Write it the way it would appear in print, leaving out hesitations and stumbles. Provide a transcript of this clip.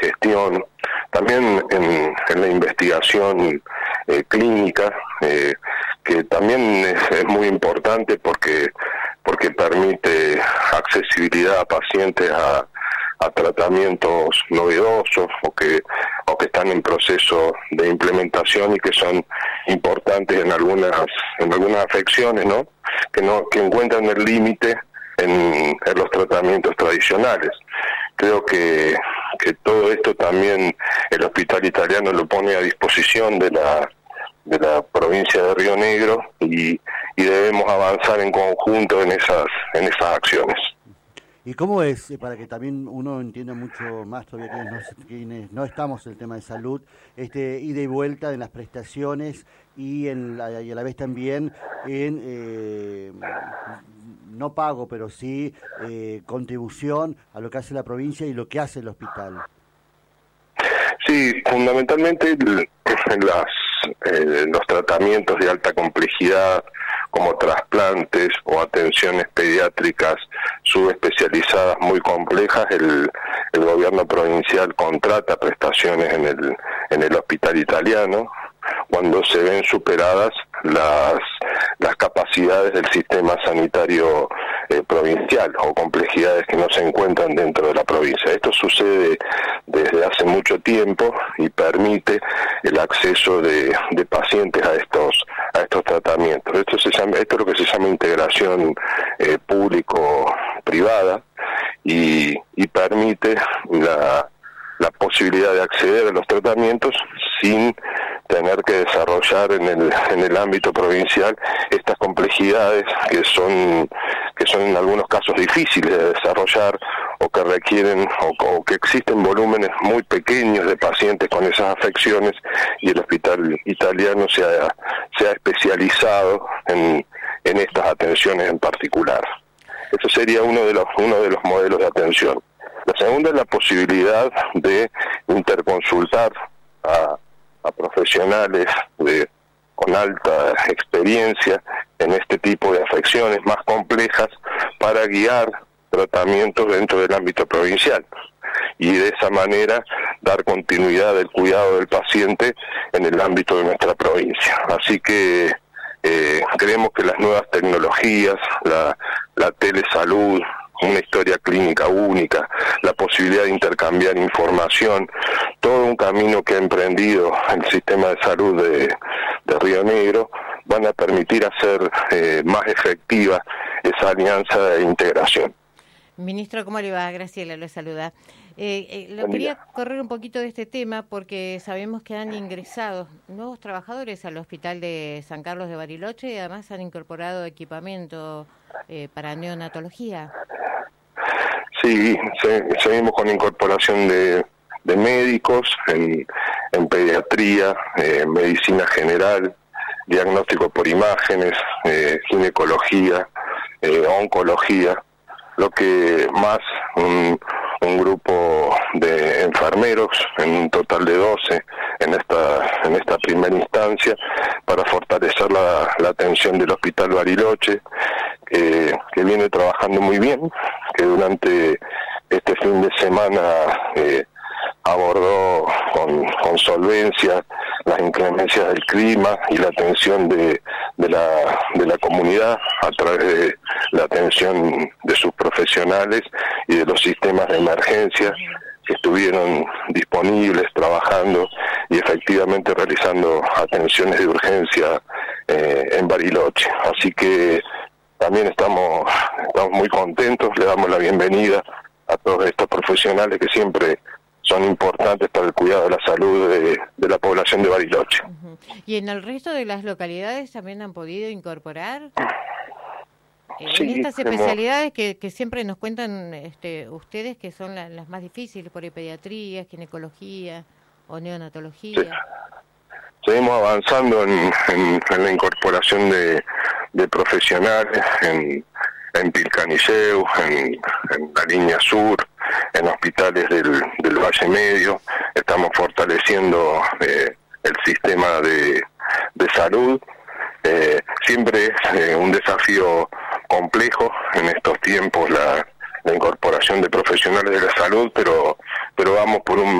gestión, también en la investigación clínica, que también es muy importante porque permite accesibilidad a pacientes a tratamientos novedosos o que están en proceso de implementación y que son importantes en algunas afecciones, ¿no? Que encuentran el límite en los tratamientos tradicionales. Creo que todo esto también el Hospital Italiano lo pone a disposición de la provincia de Río Negro y debemos avanzar en conjunto en esas acciones. ¿Y cómo es, para que también uno entienda mucho más todavía quienes no estamos en el tema de salud, ida y vuelta en las prestaciones y a la vez también en no pago, pero sí contribución a lo que hace la provincia y lo que hace el hospital? Sí, fundamentalmente los tratamientos de alta complejidad como trasplantes o atenciones pediátricas subespecializadas muy complejas, el gobierno provincial contrata prestaciones en el Hospital Italiano cuando se ven superadas las capacidades del sistema sanitario provincial o complejidades que no se encuentran dentro de la provincia. Esto sucede desde hace mucho tiempo y permite el acceso de pacientes a estos tratamientos. Esto es lo que se llama integración público-privada y permite la posibilidad de acceder a los tratamientos sin tener que desarrollar en el ámbito provincial estas complejidades que son en algunos casos difíciles de desarrollar o que requieren o que existen volúmenes muy pequeños de pacientes con esas afecciones y el Hospital Italiano se ha especializado en estas atenciones en particular. Eso sería uno de los modelos de atención. La segunda es la posibilidad de interconsultar a profesionales con alta experiencia en este tipo de afecciones más complejas para guiar tratamientos dentro del ámbito provincial y de esa manera dar continuidad del cuidado del paciente en el ámbito de nuestra provincia. Así que creemos que las nuevas tecnologías, la telesalud, una historia clínica única, la posibilidad de intercambiar información, todo un camino que ha emprendido el sistema de salud de Río Negro, van a permitir hacer más efectiva esa alianza de integración. Ministro, ¿cómo le va? Graciela lo saluda. Lo quería correr un poquito de este tema porque sabemos que han ingresado nuevos trabajadores al Hospital de San Carlos de Bariloche y además han incorporado equipamiento para neonatología. Sí, seguimos con incorporación de médicos en pediatría, medicina general, diagnóstico por imágenes, ginecología, oncología, lo que más un grupo de enfermeros, en un total de 12 en esta primera instancia, para fortalecer la atención del Hospital Bariloche, que viene trabajando muy bien, que durante este fin de semana abordó con solvencia las inclemencias del clima y la atención de la comunidad a través de la atención de sus profesionales y de los sistemas de emergencia que estuvieron disponibles, trabajando y efectivamente realizando atenciones de urgencia en Bariloche. Así que también estamos muy contentos, le damos la bienvenida a todos estos profesionales que siempre son importantes para el cuidado de la salud de la población de Bariloche. Uh-huh. ¿Y en el resto de las localidades también han podido incorporar sí, en estas especialidades que siempre nos cuentan ustedes que son las más difíciles, por pediatría, ginecología o neonatología? Seguimos avanzando en la incorporación de profesionales en Pilcaniceu, en la línea sur, en hospitales del Valle Medio. Estamos fortaleciendo el sistema de salud. Siempre es un desafío complejo en estos tiempos la incorporación de profesionales de la salud, pero vamos por un